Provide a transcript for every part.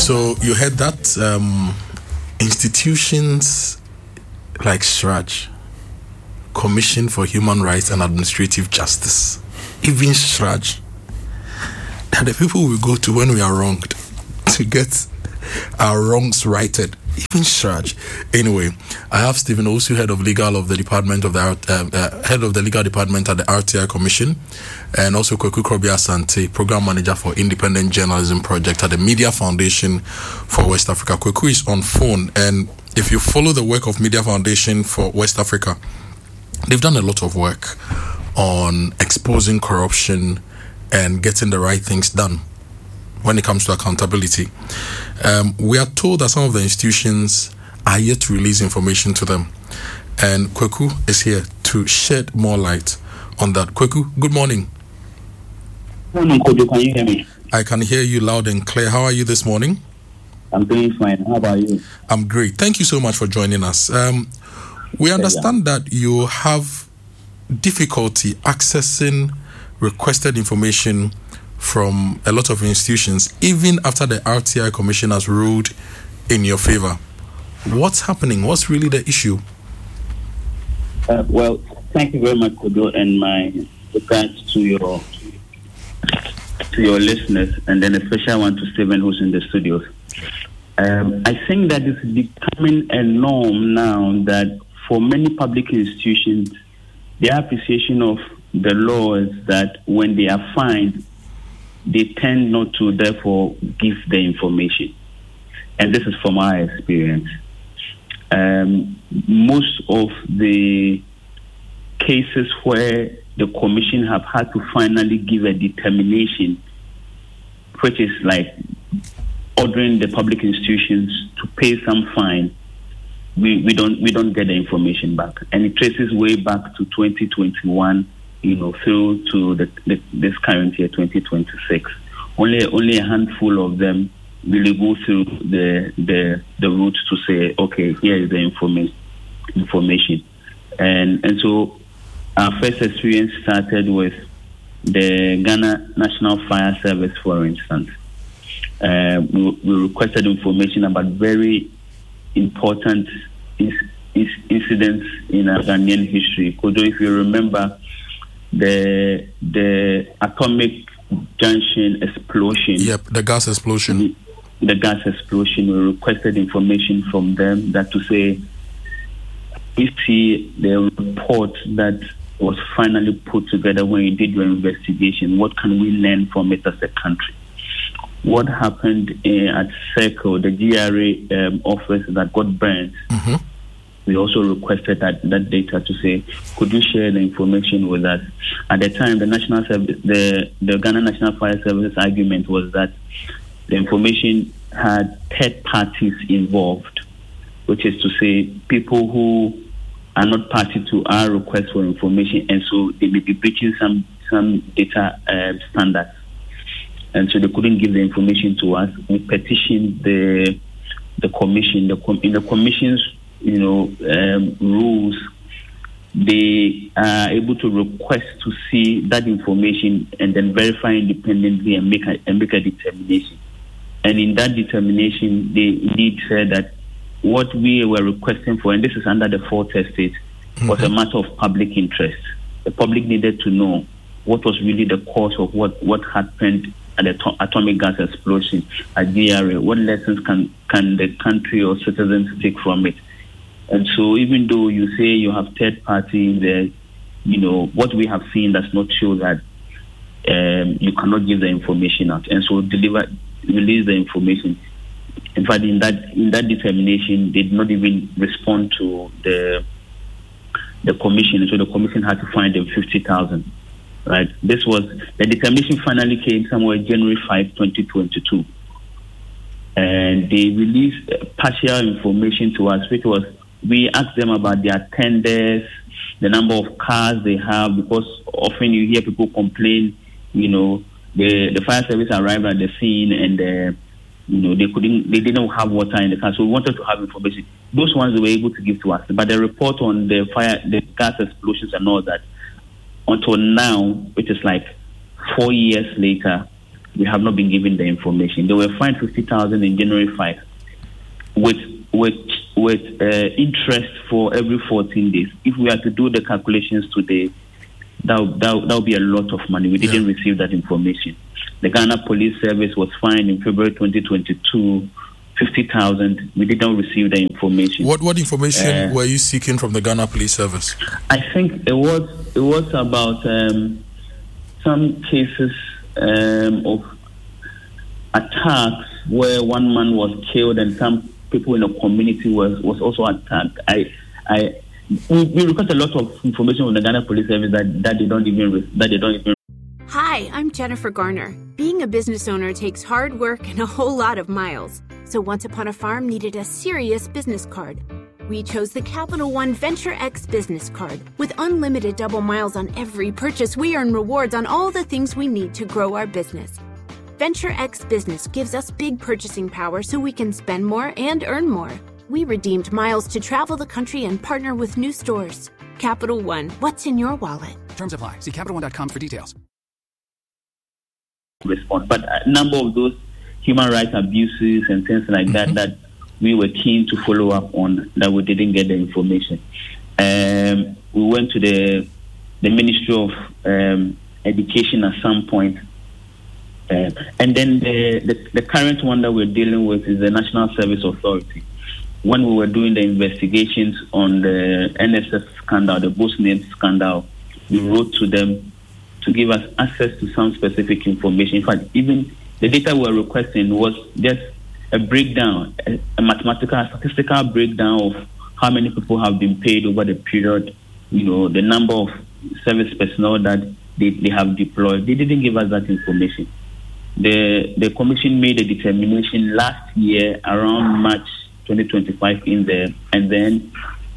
So you heard that institutions like SHRAJ, Commission for Human Rights and Administrative Justice, even SHRAJ, are the people we go to when we are wronged to get our wrongs righted. Even SHRAJ. Anyway, I have Stephen Osu, head of legal of the department of the head of the legal department at the RTI Commission, and also Kweku Krobia Asante, program manager for Independent Journalism Project at the Media Foundation for West Africa. Kweku is on phone, and if you follow the work of Media Foundation for West Africa, they've done a lot of work on exposing corruption and getting the right things done when it comes to accountability. We are told that some of the institutions are yet to release information to them. And Kweku is here to shed more light on that. Kweku, good morning. Good morning, Kojo. Can you hear me? I can hear you loud and clear. How are you this morning? I'm doing fine. How about you? I'm great. Thank you so much for joining us. We understand that you have difficulty accessing requested information from a lot of institutions, even after the RTI Commission has ruled in your favor. What's happening? What's really the issue? Well, thank you very much, Kodo, and my regards to your listeners, and then a special one to Stephen, who's in the studios. I think that it's becoming a norm now that for many public institutions, the appreciation of the law is that when they are fined, they tend not to therefore give the information. And this is from our experience. Most of the cases where the commission have had to finally give a determination, which is like ordering the public institutions to pay some fine, we don't get the information back. And it traces way back to 2021, through to this current year, 2026. Only a handful of them really go through the route to say, okay, here is the information. And so our first experience started with the Ghana National Fire Service, for instance. We requested information about very important incidents in our Ghanaian history. Kodo, if you remember, the atomic junction explosion. Yep, the gas explosion. The gas explosion. We requested information from them that to say, we see the report that was finally put together when you did your investigation. What can we learn from it as a country? What happened at CERCO, the GRA office that got burned? Mm-hmm. We also requested that data to say, could you share the information with us? At the time, the Ghana National Fire Service argument was that the information had third parties involved, which is to say people who are not party to our request for information, and so they may be breaching some data standards. And so they couldn't give the information to us. We petitioned the commission. In the commission's rules, they are able to request to see that information and then verify independently and make a determination. And in that determination, they indeed said that what we were requesting for, and this is under the Fourth Estate, was a matter of public interest. The public needed to know what was really the cause of what happened at the atomic gas explosion at GRA. What lessons can the country or citizens take from it? And so even though you say you have third party there, what we have seen does not show that you cannot give the information out. And so release the information. In fact, in that determination, they did not even respond to the commission. So the commission had to fine them 50,000. Right? This was the determination finally came somewhere January 5, 2022. And they released partial information to us, which was, we asked them about their tenders, the number of cars they have, because often you hear people complain, the fire service arrived at the scene and they didn't have water in the car, so we wanted to have information. Those ones they were able to give to us, but the report on the gas explosions and all that, until now, which is like 4 years later, we have not been given the information. They were fined 50,000 in January 5 with interest for every 14 days. If we are to do the calculations today, that would be a lot of money. We didn't receive that information. The Ghana Police Service was fined in February 2022, 50,000. We didn't receive the information. What information were you seeking from the Ghana Police Service? I think it was about some cases of attacks where one man was killed and some people in the community was also attacked. We request a lot of information from the Ghana Police Service that they don't even. Hi, I'm Jennifer Garner. Being a business owner takes hard work and a whole lot of miles. So Once Upon a Farm needed a serious business card. We chose the Capital One Venture X business card. With unlimited double miles on every purchase, we earn rewards on all the things we need to grow our business. Venture X Business gives us big purchasing power so we can spend more and earn more. We redeemed miles to travel the country and partner with new stores. Capital One, what's in your wallet? Terms apply. See CapitalOne.com for details. Response, but a number of those human rights abuses and things like that we were keen to follow up on, that we didn't get the information. We went to the Ministry of Education at some point, and then the current one that we're dealing with is the National Service Authority. When we were doing the investigations on the NSS scandal, the BOSNET scandal, we wrote to them to give us access to some specific information. In fact, even the data we were requesting was just a breakdown, a mathematical, statistical breakdown of how many people have been paid over the period, the number of service personnel that they have deployed. They didn't give us that information. The commission made a determination last year around March 2025 in there, and then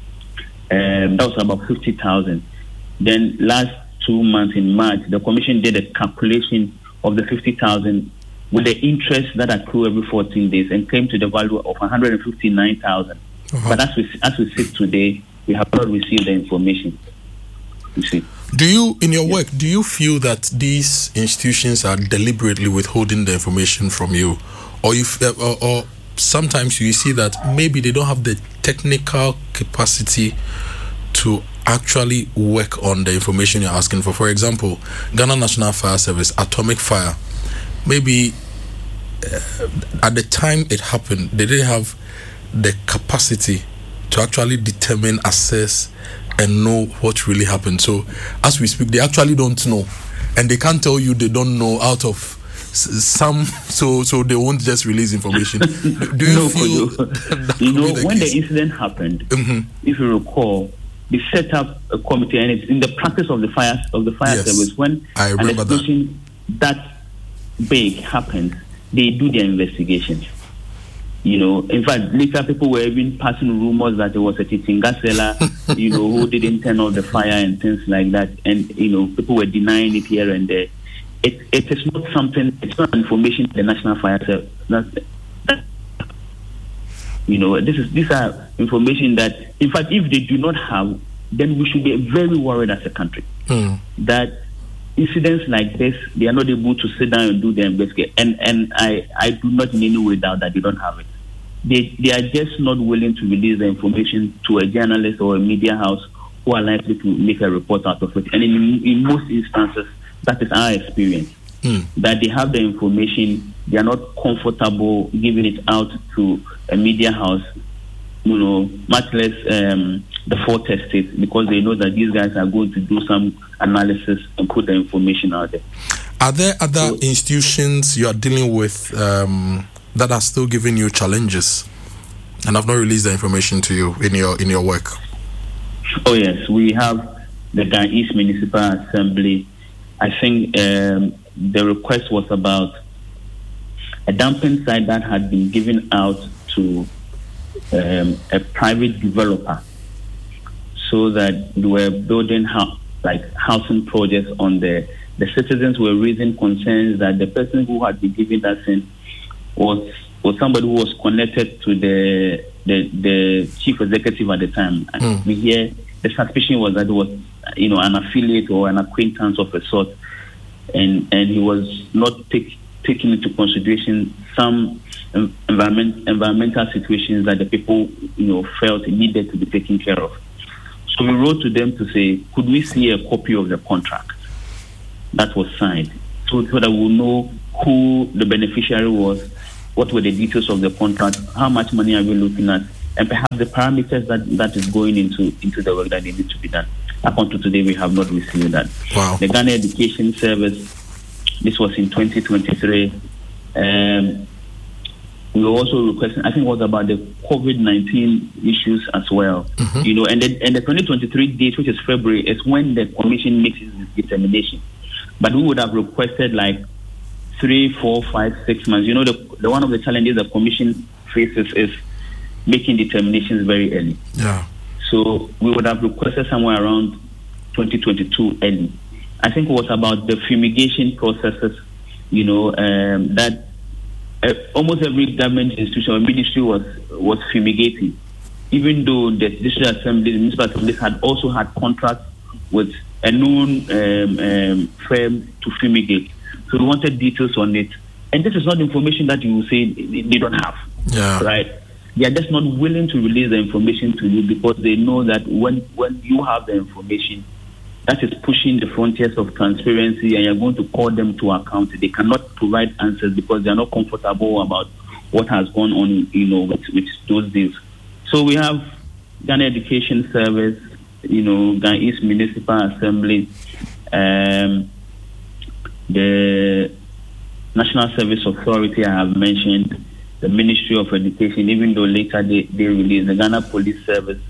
that was about 50,000. Then last 2 months in March, the commission did a calculation of the 50,000 with the interest that accrue every 14 days and came to the value of 159,000. But as we sit today, we have not received the information. You see. Do you, in your work, do you feel that these institutions are deliberately withholding the information from you, or sometimes you see that maybe they don't have the technical capacity to actually work on the information you're asking for? For example, Ghana National Fire Service, atomic fire. Maybe at the time it happened, they didn't have the capacity to actually determine, assess, and know what really happened. So as we speak, they actually don't know, and they can't tell you they don't know out of some, so they won't just release information. Do you feel that when case? The incident happened, if you recall, they set up a committee, and it's in the practice of the fire Yes, service. When I remember an explosion that big happens, they do their investigations. In fact, later people were even passing rumors that there was a Titinga seller, who didn't turn off the fire and things like that, and people were denying it here and there. It is not something. It's not information the National Fire Service. These are information that, in fact, if they do not have, then we should be very worried as a country that incidents like this, they are not able to sit down and do the investigation. And I do not in any way doubt that they don't have it. They are just not willing to release the information to a journalist or a media house who are likely to make a report out of it. And in most instances, that is our experience. That they have the information, they are not comfortable giving it out to a media house, much less the Fort Estate, because they know that these guys are going to do some analysis and put the information out there. Are there other institutions you are dealing with that are still giving you challenges and have not released the information to you in your work? Oh yes, we have the Ghana East Municipal Assembly. I think the request was about a dumping site that had been given out to a private developer, so that they were building housing projects on there. The citizens were raising concerns that the person who had been given that thing was somebody who was connected to the chief executive at the time. And we hear the suspicion was that it was an affiliate or an acquaintance of a sort, and he was not taking into consideration some environmental situations that the people, felt needed to be taken care of. So we wrote to them to say, could we see a copy of the contract that was signed, so that we'll know who the beneficiary was, what were the details of the contract, how much money are we looking at, and perhaps the parameters that is going into the work that needs to be done. Up until today, we have not received that. Wow. The Ghana Education Service, this was in 2023. We were also requesting, I think it was about the COVID-19 issues as well. Mm-hmm. And the 2023 date, which is February, is when the commission makes its determination. But we would have requested like 3, 4, 5, 6 months. The one of the challenges the commission faces is making determinations very early. Yeah. So we would have requested somewhere around 2022 early. I think it was about the fumigation processes, that almost every government institution or ministry was fumigating, even though the district assemblies, the municipal assemblies had also had contracts with a known firm to fumigate. So we wanted details on it. And this is not information that you will say they don't have. Yeah. Right? They are just not willing to release the information to you because they know that when you have the information, that is pushing the frontiers of transparency, and you're going to call them to account. They cannot provide answers because they are not comfortable about what has gone on, with those deals. So we have Ghana Education Service, Ghana East Municipal Assembly, the National Service Authority I have mentioned, the Ministry of Education, even though later they released the Ghana Police Service,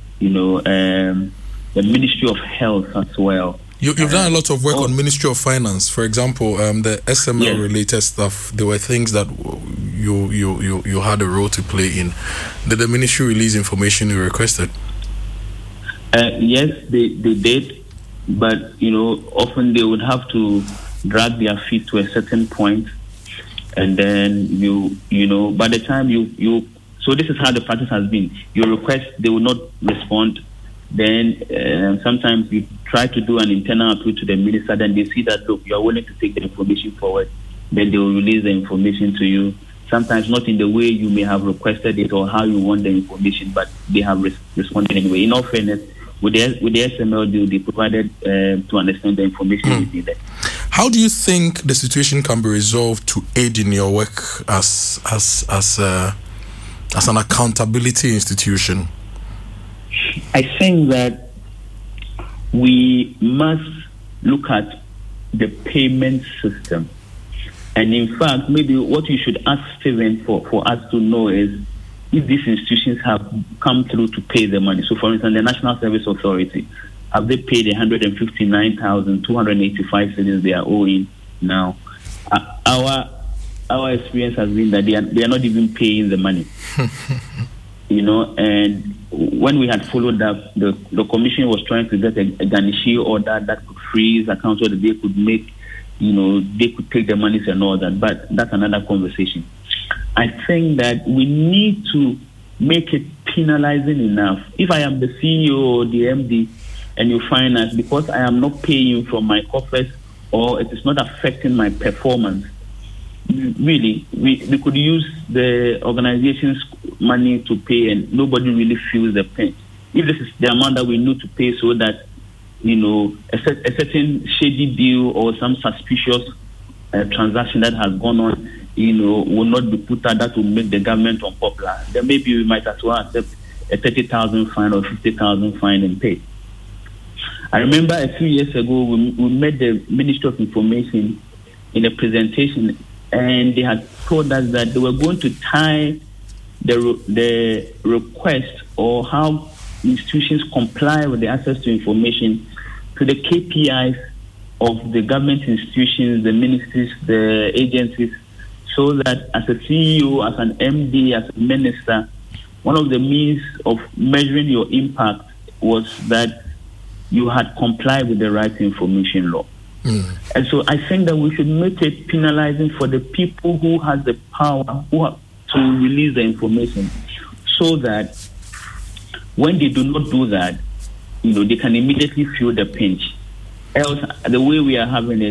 the Ministry of Health as well. You've done a lot of work on Ministry of Finance, for example, the SML related stuff. There were things that you had a role to play in. Did the ministry release information you requested? Yes, they did, but often they would have to drag their feet to a certain point, and then by the time you so this is how the practice has been. You request, they will not respond. Then sometimes you try to do an internal appeal to the minister, then they see that, look, you are willing to take the information forward, then they will release the information to you. Sometimes not in the way you may have requested it or how you want the information, but they have responded anyway. In all fairness, with the SML deal, they provided to understand the information we needed. How do you think the situation can be resolved to aid in your work as an accountability institution? I think that we must look at the payment system. And in fact, maybe what you should ask Stephen for us to know is if these institutions have come through to pay the money. So, for instance, the National Service Authority, have they paid 159,285 cedis they are owing now? Our experience has been that they are not even paying the money. And when we had followed up, the commission was trying to get a garnishee order that could freeze accounts so that they could make, they could take the monies and all that. But that's another conversation. I think that we need to make it penalizing enough. If I am the CEO or the MD and you find us because I am not paying from my coffers or it is not affecting my performance, really, we could use the organization's money to pay and nobody really feels the pain. If this is the amount that we need to pay so that, a certain shady deal or some suspicious transaction that has gone on, will not be put out, that will make the government unpopular, then maybe we might as well accept a 30,000 fine or 50,000 fine and pay. I remember a few years ago, we met the Ministry of Information in a presentation, and they had told us that they were going to tie the request or how institutions comply with the access to information to the KPIs of the government institutions, the ministries, the agencies, so that as a CEO, as an MD, as a minister, one of the means of measuring your impact was that you had complied with the right to information law. And so I think that we should make it penalizing for the people who have the power to release the information, so that when they do not do that, they can immediately feel the pinch. Else, the way we are having it,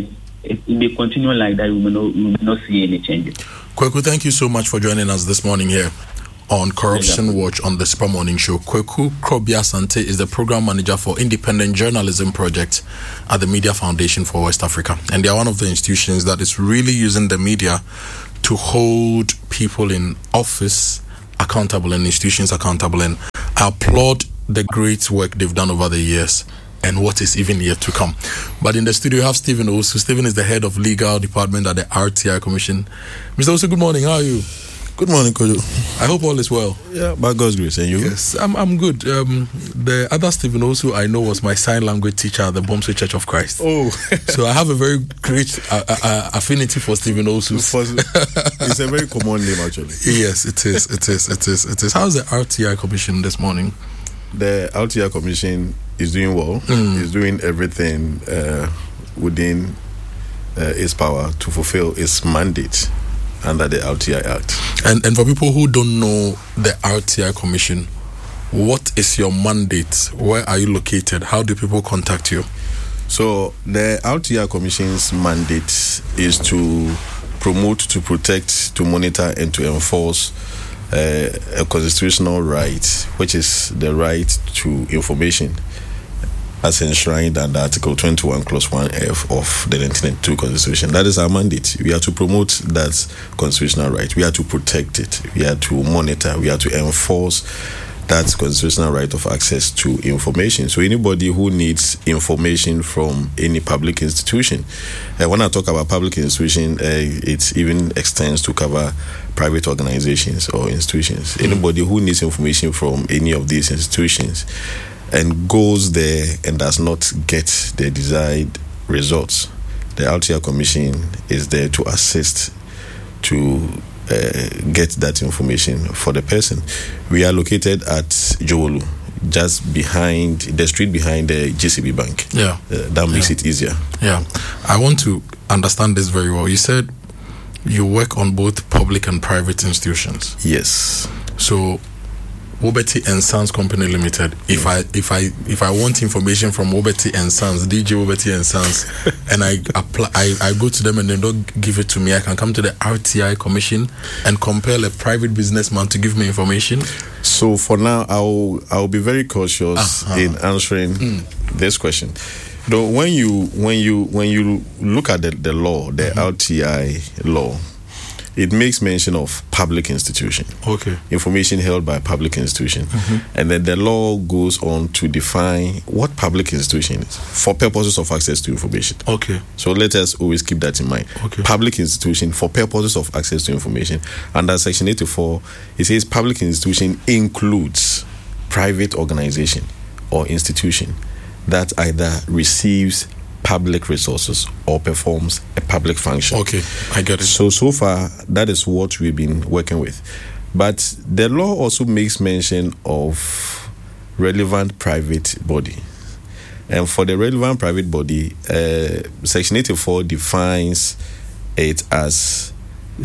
it may continue like that. We may not see any changes. Kweku, thank you so much for joining us this morning here on Corruption Watch on the Super Morning Show. Kweku Krobia-Sante is the program manager for Independent Journalism Project at the Media Foundation for West Africa. And they are one of the institutions that is really using the media to hold people in office accountable and institutions accountable. And I applaud the great work they've done over the years and what is even yet to come. But in the studio, you have Stephen Osu. Stephen is the head of legal department at the RTI Commission. Mr. Osu, good morning. How are you? Good morning, Kojo. I hope all is well. Yeah, by God's grace. And you? Yes, I'm good. The other Stephen Osu I know was my sign language teacher at the Bomsey Church of Christ. Oh. So I have a very great affinity for Stephen Osu. It's a very common name, actually. Yes, it is. How's the RTI Commission this morning? The RTI Commission is doing well. It's doing everything within its power to fulfill its mandate under the RTI Act. And for people who don't know the RTI Commission, what is your mandate? Where are you located? How do people contact you? So the RTI Commission's mandate is to promote, to protect, to monitor, and to enforce a constitutional right, which is the right to information, as enshrined under Article 21, Clause 1F of the 1992 Constitution. That is our mandate. We are to promote that constitutional right. We are to protect it. We are to monitor. We are to enforce that constitutional right of access to information. So anybody who needs information from any public institution, when I talk about public institution, it even extends to cover private organizations or institutions. Anybody who needs information from any of these institutions and goes there and does not get the desired results, the RTI Commission is there to assist to get that information for the person. We are located at Jowolu, just behind the street behind the GCB Bank. Yeah. That makes it easier. Yeah. I want to understand this very well. You said you work on both public and private institutions. Yes. So Wobeti and Sons Company Limited. If I want information from Wobeti and Sons, DJ Wobeti and Sons, and I go to them and they don't give it to me, I can come to the RTI Commission and compel a private businessman to give me information. So for now, I'll be very cautious in answering this question. Though when you look at the law, the RTI law, it makes mention of public institution. Okay. Information held by public institution. And then the law goes on to define what public institution is for purposes of access to information. Okay. So let us always keep that in mind. Okay. Public institution for purposes of access to information. Under Section 84, it says public institution includes private organization or institution that either receives public resources or performs a public function. Okay, I get it. So far, that is what we've been working with. But the law also makes mention of relevant private body. And for the relevant private body, Section 84 defines it as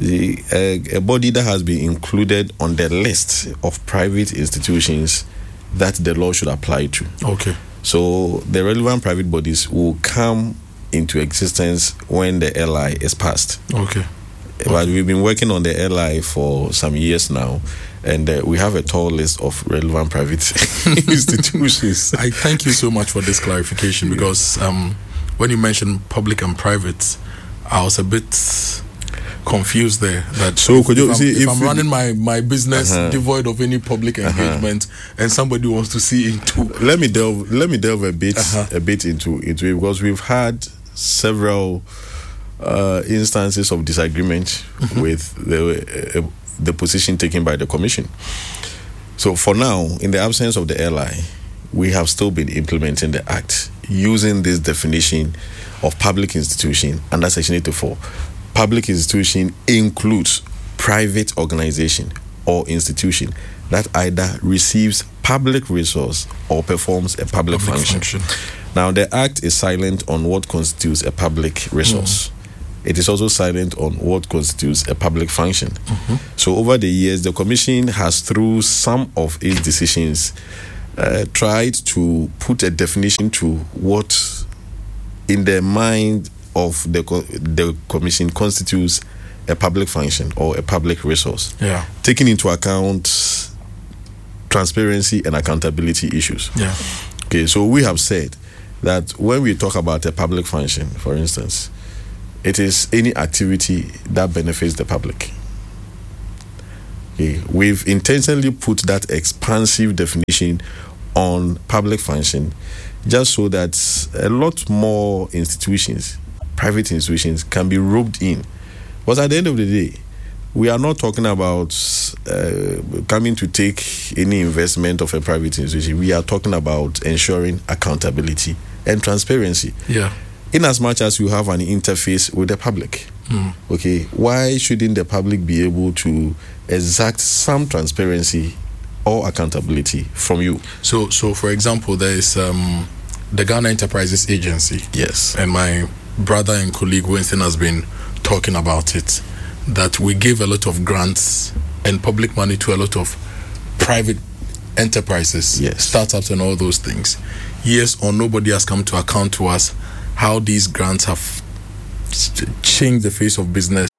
a body that has been included on the list of private institutions that the law should apply to. Okay. So the relevant private bodies will come into existence when the LI is passed. Okay. But we've been working on the LI for some years now, and we have a tall list of relevant private institutions. I thank you so much for this clarification, because when you mentioned public and private, I was a bit confused there. That so could you see if I'm running my business devoid of any public engagement and somebody wants to see into, let me delve a bit into it, because we've had several instances of disagreement with the position taken by the Commission. So for now, in the absence of the LI, we have still been implementing the Act using this definition of public institution under Section 84. Public institution includes private organization or institution that either receives public resource or performs a public function. Now, the Act is silent on what constitutes a public resource. It is also silent on what constitutes a public function. So over the years, the Commission has, through some of its decisions, tried to put a definition to what, in the mind of the commission constitutes a public function or a public resource, taking into account transparency and accountability issues. Okay, so we have said that when we talk about a public function, for instance, it is any activity that benefits the public. Okay, we've intentionally put that expansive definition on public function just so that a lot more institutions, private institutions, can be roped in. But at the end of the day, we are not talking about coming to take any investment of a private institution. We are talking about ensuring accountability and transparency. In as much as you have an interface with the public. Okay, why shouldn't the public be able to exact some transparency or accountability from you? So for example, there is the Ghana Enterprises Agency. Yes. And my brother and colleague Winston has been talking about it, that we give a lot of grants and public money to a lot of private enterprises, startups and all those things. Yes or nobody has come to account to us how these grants have changed the face of business